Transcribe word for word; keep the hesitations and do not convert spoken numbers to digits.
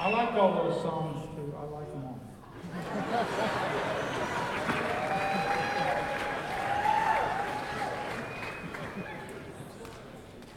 I like all those songs too. I like them all.